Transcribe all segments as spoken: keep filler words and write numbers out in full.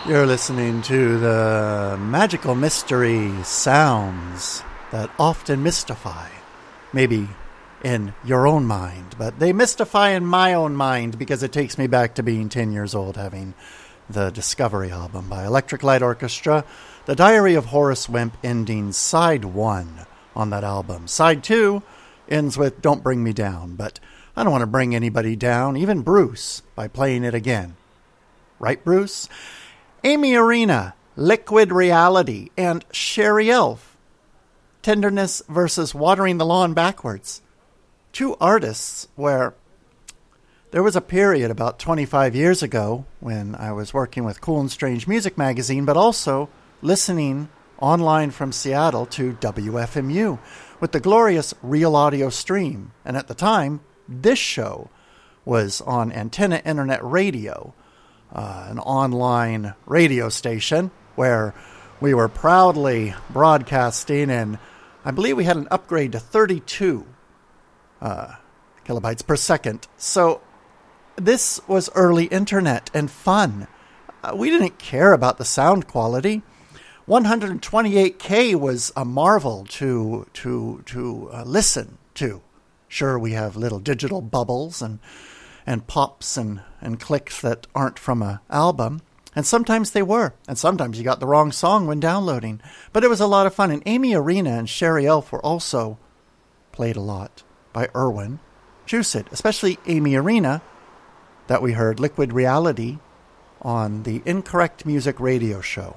You're listening to the magical mystery sounds that often mystify. Maybe in your own mind, but they mystify in my own mind because it takes me back to being ten years old, having the Discovery album by Electric Light Orchestra, The Diary of Horace Wimp, ending side one on that album. Side two ends with Don't Bring Me Down, but I don't want to bring anybody down, even Bruce, by playing it again. Right, Bruce? Amy Arena, Liquid Reality, and Sherry Elf, Tenderness versus Watering the Lawn Backwards. Two artists where there was a period about twenty-five years ago when I was working with Cool and Strange Music Magazine, but also listening online from Seattle to W F M U with the glorious Real Audio Stream. And at the time, this show was on Antenna Internet Radio, Uh, an online radio station where we were proudly broadcasting, and I believe we had an upgrade to thirty-two uh, kilobytes per second. So this was early internet and fun. Uh, we didn't care about the sound quality. one twenty-eight K was a marvel to to to uh, listen to. Sure, we have little digital bubbles and and pops and, and clicks that aren't from an album. And sometimes they were. And sometimes you got the wrong song when downloading. But it was a lot of fun. And Amy Arena and Sherry Elf were also played a lot by Irwin Juicid, especially Amy Arena, that we heard Liquid Reality on the Incorrect Music radio show.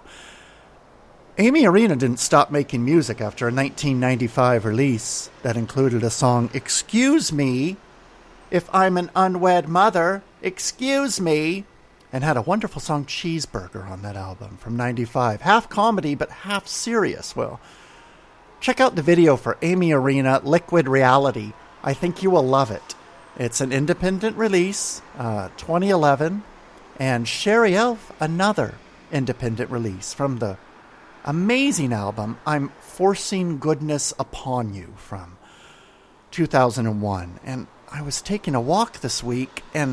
Amy Arena didn't stop making music after a nineteen ninety-five release that included a song, Excuse Me, If I'm an Unwed Mother, Excuse Me, and had a wonderful song, Cheeseburger, on that album from ninety-five. Half comedy, but half serious. Well, check out the video for Amy Arena, Liquid Reality. I think you will love it. It's an independent release, uh, twenty eleven, and Sherry Elf, another independent release from the amazing album, I'm Forcing Goodness Upon You, from two thousand one. And I was taking a walk this week, and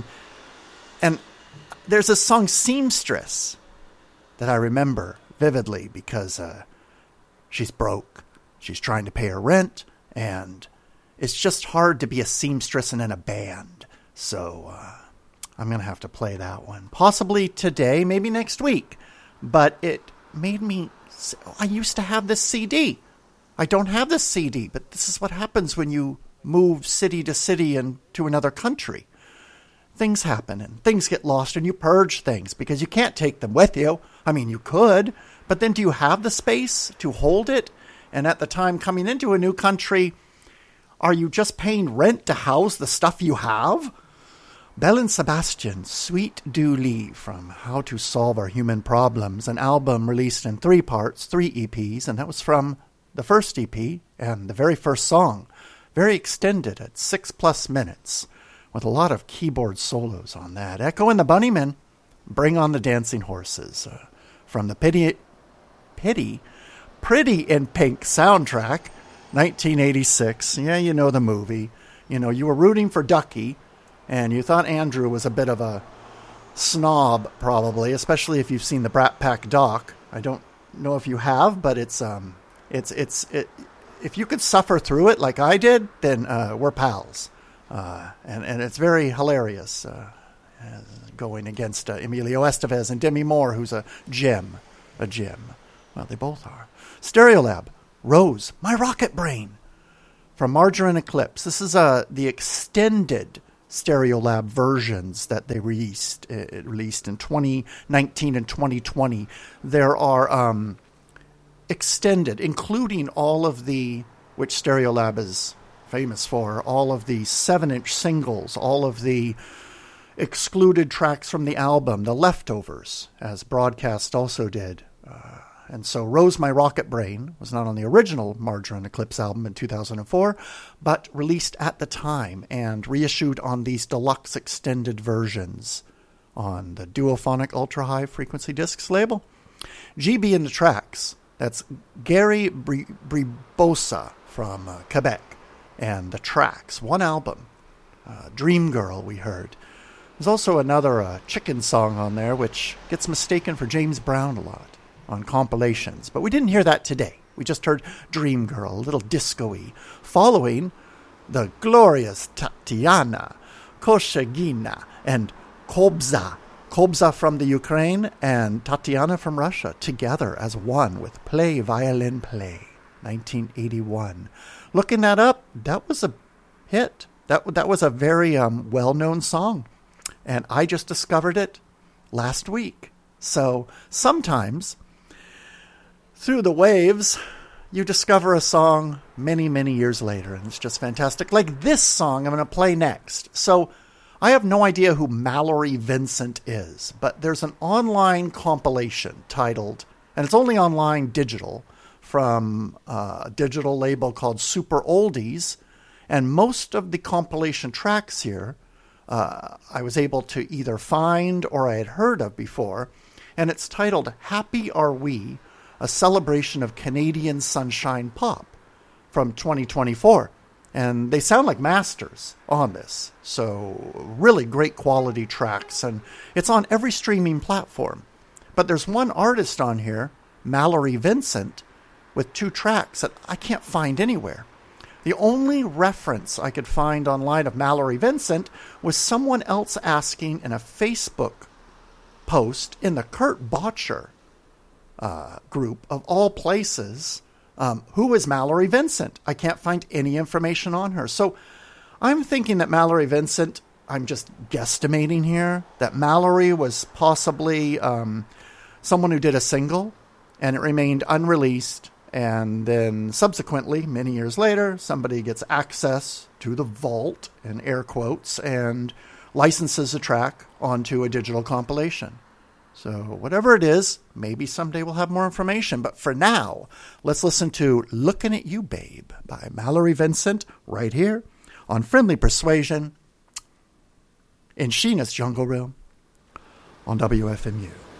and there's a song, Seamstress, that I remember vividly because uh, she's broke. She's trying to pay her rent, and it's just hard to be a seamstress and in a band. So uh, I'm going to have to play that one. Possibly today, maybe next week. But it made me... I used to have this C D. I don't have this C D, but this is what happens when you move city to city and to another country. Things happen and things get lost, and you purge things because you can't take them with you. I mean, you could, but then do you have the space to hold it? And at the time coming into a new country, are you just paying rent to house the stuff you have? Belle and Sebastian, Sweet Dew Lee, from How to Solve Our Human Problems, an album released in three parts, three E Ps, and that was from the first E P and the very first song. Very extended at six plus minutes, with a lot of keyboard solos on that. Echo and the Bunnymen, Bring on the Dancing Horses, uh, from the Pity, Pity, Pretty in Pink soundtrack, nineteen eighty-six. Yeah, you know the movie. You know, you were rooting for Ducky, and you thought Andrew was a bit of a snob, probably, especially if you've seen the Brat Pack doc. I don't know if you have, but it's um, it's it's it. If you could suffer through it like I did, then uh, we're pals. Uh, and, and it's very hilarious uh, going against uh, Emilio Estevez and Demi Moore, who's a gem. A gem. Well, they both are. Stereolab, Rose, My Rocket Brain, from Margarine Eclipse. This is uh, the extended Stereolab versions that they released, uh, released in twenty nineteen and twenty twenty. There are... Um, extended, including all of the, which Stereolab is famous for, all of the seven-inch singles, all of the excluded tracks from the album, the leftovers, as Broadcast also did. Uh, and so Rose My Rocket Brain was not on the original Margarine Eclipse album in two thousand four, but released at the time and reissued on these deluxe extended versions on the Duophonic Ultra High Frequency Discs label. G B in the Tracks. That's Gary Bribosa from uh, Quebec, and the Tracks, one album. Uh, Dream Girl, we heard. There's also another uh, chicken song on there, which gets mistaken for James Brown a lot on compilations. But we didn't hear that today. We just heard Dream Girl, a little disco-y, following the glorious Tatiana, Koshegina, and Kobza. Kobza from the Ukraine and Tatiana from Russia, together as one with Play Violin Play, nineteen eighty-one. Looking that up, that was a hit. That, that was a very um, well-known song. And I just discovered it last week. So sometimes, through the waves, you discover a song many, many years later, and it's just fantastic. Like this song I'm going to play next. So I have no idea who Mallory Vincent is, but there's an online compilation titled, and it's only online digital, from a digital label called Super Oldies, and most of the compilation tracks here Uh, I was able to either find or I had heard of before, and it's titled Happy Are We, a celebration of Canadian sunshine pop from twenty twenty-four. And they sound like masters on this. So really great quality tracks, and it's on every streaming platform. But there's one artist on here, Mallory Vincent, with two tracks that I can't find anywhere. The only reference I could find online of Mallory Vincent was someone else asking in a Facebook post in the Kurt Botcher uh, group, of all places, um, who is Mallory Vincent? I can't find any information on her. So I'm thinking that Mallory Vincent, I'm just guesstimating here, that Mallory was possibly um, someone who did a single and it remained unreleased. And then subsequently, many years later, somebody gets access to the vault, in air quotes, and licenses a track onto a digital compilation. So whatever it is, maybe someday we'll have more information. But for now, let's listen to Looking at You, Babe by Mallory Vincent right here on Friendly Persuasion in Sheena's Jungle Room on W F M U.